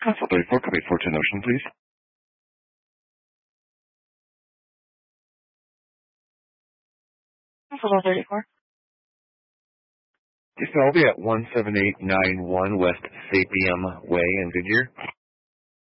Council 34, copy 42 Ocean, please. Council 34. Yes, I'll be at 17891 West Sapiem Way in Goodyear.